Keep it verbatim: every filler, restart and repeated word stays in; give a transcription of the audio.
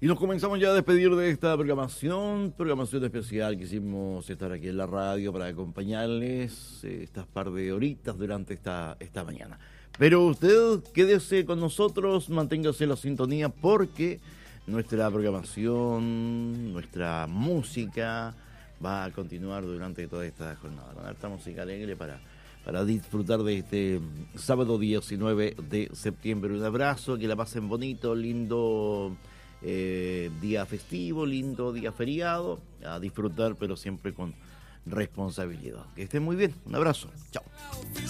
Y nos comenzamos ya a despedir de esta programación, programación especial. Quisimos estar aquí en la radio para acompañarles eh, estas par de horitas durante esta, esta mañana. Pero usted quédese con nosotros, manténgase en la sintonía porque nuestra programación, nuestra música va a continuar durante toda esta jornada. Con esta música alegre para, para disfrutar de este sábado diecinueve de septiembre. Un abrazo, que la pasen bonito, lindo eh, día festivo, lindo día feriado. A disfrutar, pero siempre con responsabilidad. Que estén muy bien. Un abrazo. Chao.